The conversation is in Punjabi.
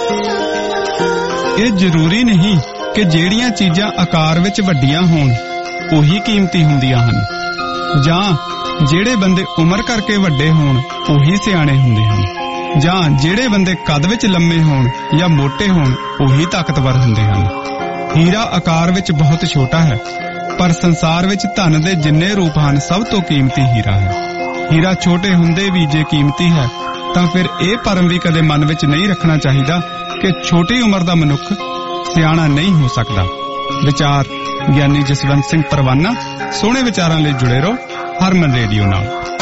ਇਹ ਜ਼ਰੂਰੀ ਨਹੀਂ ਕਿ ਜਿਹੜੀਆਂ ਚੀਜ਼ਾਂ ਆਕਾਰ ਵਿੱਚ ਵੱਡੀਆਂ ਹੋਣ ਉਹੀ ਕੀਮਤੀ ਹੁੰਦੀਆਂ ਹਨ, ਜਾਂ ਜਿਹੜੇ ਬੰਦੇ ਉਮਰ ਕਰਕੇ ਵੱਡੇ ਹੋਣ ਉਹੀ ਸਿਆਣੇ ਹੁੰਦੇ ਹਨ, ਜਾਂ ਜਿਹੜੇ ਬੰਦੇ ਕੱਦ ਵਿੱਚ ਲੰਮੇ ਹੋਣ ਜਾਂ ਮੋਟੇ ਹੋਣ ਉਹੀ ਤਾਕਤਵਰ ਹੁੰਦੇ ਹਨ। ਹੀਰਾ ਆਕਾਰ ਵਿੱਚ ਬਹੁਤ ਛੋਟਾ ਹੈ, ਪਰ ਸੰਸਾਰ ਵਿੱਚ ਧਨ ਦੇ ਜਿੰਨੇ ਰੂਪ ਹਨ ਸਭ ਤੋਂ ਕੀਮਤੀ ਹੀਰਾ ਹੈ। ਹੀਰਾ ਛੋਟੇ ਹੁੰਦੇ ਵੀ ਜੇ ਕੀਮਤੀ ਹੈ ਤਾਂ ਫਿਰ ਇਹ ਭਰਮ ਵੀ ਕਦੇ ਮਨ ਵਿੱਚ ਨਹੀਂ ਰੱਖਣਾ ਚਾਹੀਦਾ ਕਿ ਛੋਟੀ ਉਮਰ ਦਾ ਮਨੁੱਖ ਸਿਆਣਾ ਨਹੀਂ ਹੋ ਸਕਦਾ। ਵਿਚਾਰ ਗਿਆਨੀ ਜਸਵੰਤ ਸਿੰਘ ਪਰਵਾਨਾ। ਸੋਹਣੇ ਵਿਚਾਰਾਂ ਲਈ ਜੁੜੇ ਰਹੋ ਹਰਮਨ ਰੇਡੀਓ ਨਾਲ।